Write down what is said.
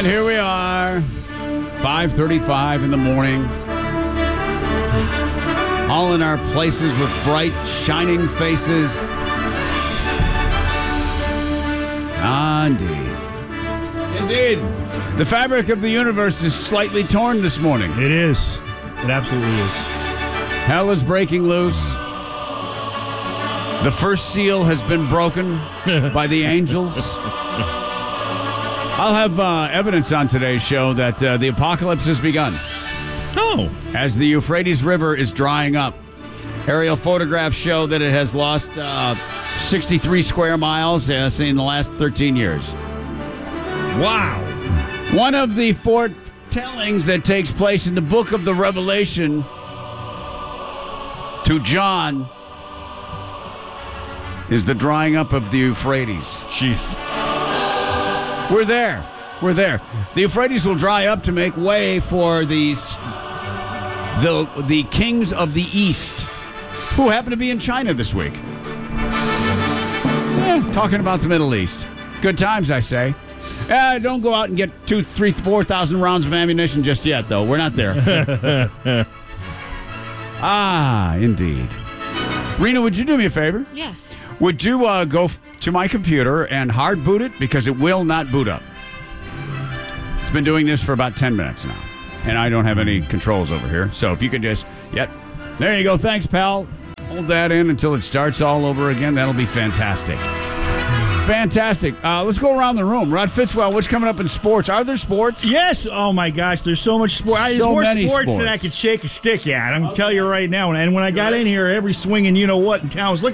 And here we are, 5:35 in the morning. All in our places with bright, shining faces. Ah, indeed. Indeed. The fabric of the universe is slightly torn this morning. It is. It absolutely is. Hell is breaking loose. The first seal has been broken by the angels. I'll have evidence on today's show that the apocalypse has begun. Oh. As the Euphrates River is drying up. Aerial photographs show that it has lost 63 square miles in the last 13 years. Wow. One of the foretellings that takes place in the book of the Revelation to John is the drying up of the Euphrates. Jeez. We're there. We're there. The Euphrates will dry up to make way for the kings of the East, who happen to be in China this week. Talking about the Middle East. Good times, I say. Don't go out and get 2,000, 3,000, 4,000 rounds of ammunition just yet, though. We're not there. Ah, indeed. Rena, would you do me a favor? Yes. Would you go to my computer and hard boot it? Because it will not boot up. It's been doing this for about 10 minutes now. And I don't have any controls over here. So if you could just, there you go. Thanks, pal. Hold that in until it starts all over again. That'll be fantastic. Fantastic. Let's go around the room. Rod Fitzwell, what's coming up in sports? Are there sports? Yes. Oh, my gosh. There's so much sport. There's more sports than I could shake a stick at. I'm going to tell you right now. And when I got in here, every swinging you-know-what in town was looking